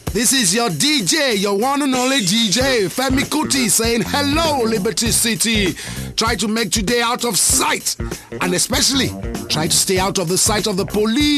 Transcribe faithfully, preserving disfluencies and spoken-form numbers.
This is your D J, your one and only D J, Femi Kuti, saying hello, Liberty City. Try to make today out of sight, and especially try to stay out of the sight of the police.